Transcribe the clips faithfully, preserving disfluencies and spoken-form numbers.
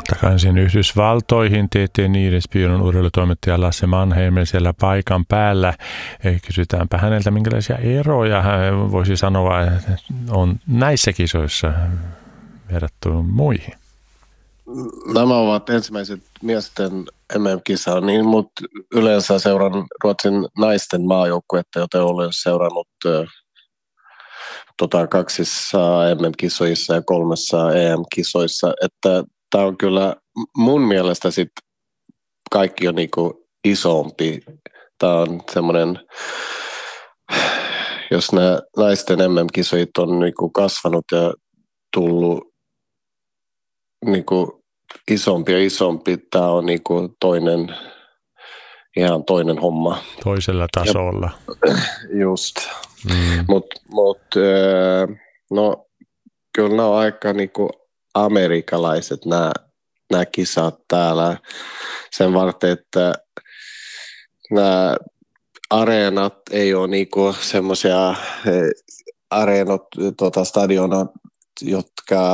Takaisin Yhdysvaltoihin T T Nyhetsbyrån urheilutoimittaja Lasse Mannheimer siellä paikan päällä. Kysytäänpä häneltä, minkälaisia eroja hän voisi sanoa on näissä kisoissa verrattuna muihin. Nämä ovat ensimmäiset miesten M M-kisaa, niin, mutta yleensä seuran Ruotsin naisten maajoukkuetta, joten olen seurannut tota, kaksissa M M-kisoissa ja kolmessa E M-kisoissa, että tämä on kyllä mun mielestä sit kaikki on niinku isompi. Tämä on semmoinen, jos nämä naisten M M-kisoit on niinku kasvanut ja tullut niinku isompi ja isompi, tämä on niinku toinen, ihan toinen homma. Toisella tasolla. Ja, just. Mm. Mutta mut, no, kyllä nämä on aika niinku amerikkalaiset nämä, nämä kisat täällä sen varten, että nämä areenat ei ole niinku semmoisia areenot, tuota, stadionat, jotka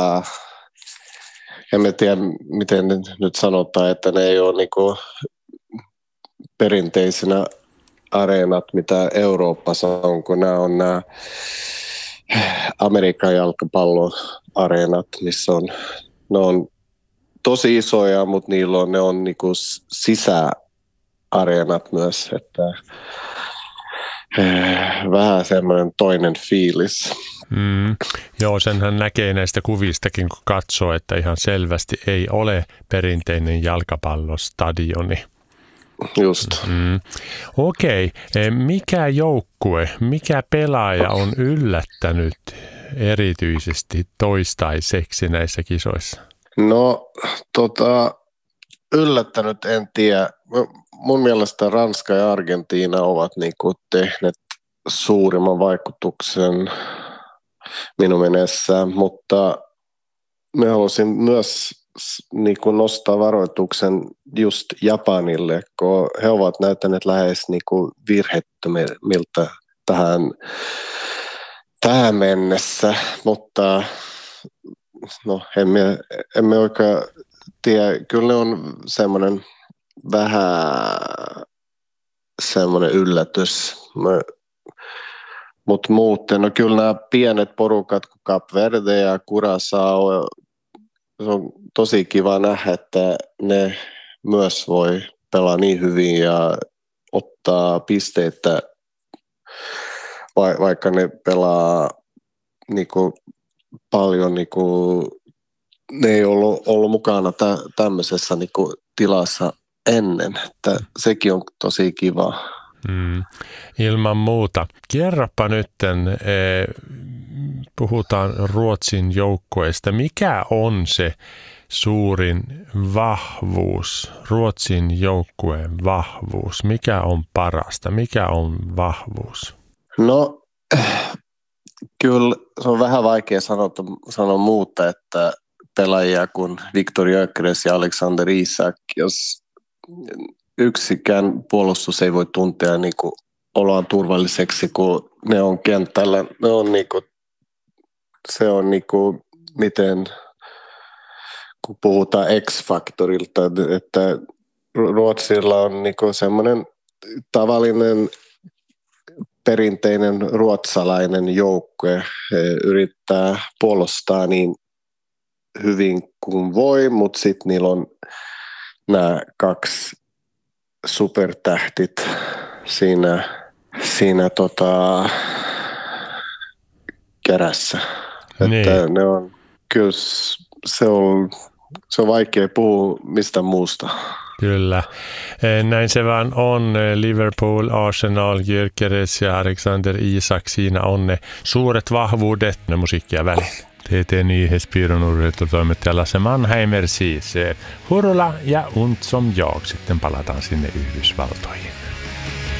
en tiedä miten nyt sanotaan, että ne ei ole niinku perinteisenä areenat, mitä Euroopassa on, kun nämä on nämä Amerikan jalkapalloareenat, missä on, ne on tosi isoja, mutta niillä on, ne on niinku sisäareenat myös, että vähän semmoinen toinen fiilis. Mm. Joo, senhän näkee näistä kuvistakin, kun katsoo, että ihan selvästi ei ole perinteinen jalkapallostadioni. Just. Mm. Okei, mikä joukkue, mikä pelaaja on yllättänyt erityisesti toistaiseksi näissä kisoissa? No, tota, yllättänyt en tiedä. Mun mielestä Ranska ja Argentiina ovat niinku tehneet suurimman vaikutuksen minun mielessä, mutta me haluaisin myös niinku nostaa varoituksen just Japanille, kun he ovat näyttäneet lähes niinku virheettömiltä tähän, tähän mennessä, mutta no, emme, emme oikein tiedä. Kyllä ne on semmoinen vähän semmoinen yllätys. Mutta muuten, no kyllä nämä pienet porukat kuin Cap Verde ja Curaçao, se on tosi kiva nähdä, että ne myös voi pelaa niin hyvin ja ottaa pisteitä, vaikka ne pelaa niinku paljon, niinku, ne ei ollut, ollut mukana tä, tämmöisessä niinku tilassa ennen, että sekin on tosi kiva. Mm, ilman muuta. Kerropa nytten, eh, puhutaan Ruotsin joukkueesta. Mikä on se suurin vahvuus, Ruotsin joukkueen vahvuus? Mikä on parasta? Mikä on vahvuus? No, kyllä se on vähän vaikea sanoa, sanoa muuta, että pelaajia kuin Viktor Gyökeres ja Alexander Isak, jos yksikään puolustus ei voi tuntea niin kuin oloaan turvalliseksi, kun ne on kentällä. Ne on niin kuin, se on niin kuin, miten, kun puhutaan X-faktorilta, että Ruotsilla on niin kuin semmoinen tavallinen perinteinen ruotsalainen joukkue. He yrittää puolustaa niin hyvin kuin voi, mutta sitten niillä on nämä kaksi supertähtit siinä, siinä tota, kärässä. Niin. Että ne on, kyllä se on, se on vaikea puhua mistä muusta. Kyllä. Näin se vaan on. Liverpool, Arsenal, Gyökeres ja Alexander Isak, siinä on ne suuret vahvuudet. Ne musiikkia väliin. T T Nyhetsbyrån urheilutoimittaja Lasse Mannheimer siis. Hurula ja Und som jag. Sitten palataan sinne Yhdysvaltoihin.